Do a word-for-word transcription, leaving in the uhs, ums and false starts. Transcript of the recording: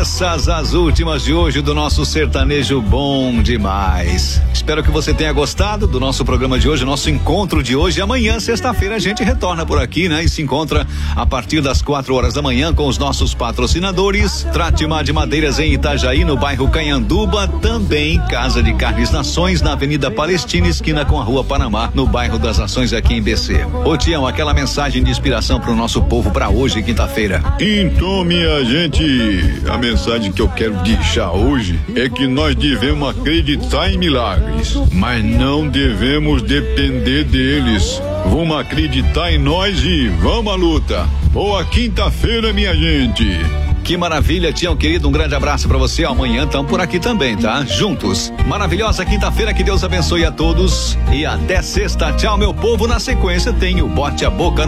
Essas as últimas de hoje do nosso sertanejo bom demais. Espero que você tenha gostado do nosso programa de hoje, nosso encontro de hoje. Amanhã, sexta-feira, a gente retorna por aqui, né? E se encontra a partir das quatro horas da manhã com os nossos patrocinadores. Tratimar de Madeiras em Itajaí, no bairro Canhanduba. Também Casa de Carnes Nações, na Avenida Palestina, esquina com a Rua Panamá, no bairro das Nações, aqui em B C. Ô Tião, aquela mensagem de inspiração pro nosso povo pra hoje, quinta-feira. Então, minha gente, a mensagem que eu quero deixar hoje é que nós devemos acreditar em milagres, mas não devemos depender deles. Vamos acreditar em nós e vamos à luta. Boa quinta-feira, minha gente. Que maravilha, Tião querido, um grande abraço pra você. Amanhã estamos por aqui também, tá? Juntos. Maravilhosa quinta-feira, que Deus abençoe a todos e até sexta. Tchau, meu povo. Na sequência tem o Bote a Boca